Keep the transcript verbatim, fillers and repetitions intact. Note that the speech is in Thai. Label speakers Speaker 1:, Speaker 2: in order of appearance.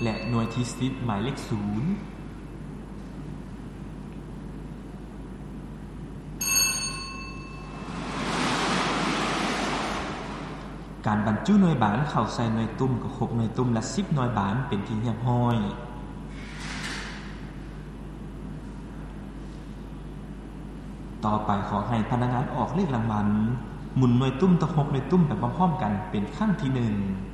Speaker 1: และหน่วยที่สิบหมายเลขศูนย์การบรรจุหน่วยบานเข้าใส่หน่วยตุ้มก็ครบหน่วยตุ้มละสิบหน่วยบานเป็นที่เรียบร้อยต่อไปขอให้พนักงานออกเลขรางวัลหมุนหน่วยตุ้มตะหกหน่วยตุ้มไปพร้อมๆกันเป็นครั้งที่หนึ่ง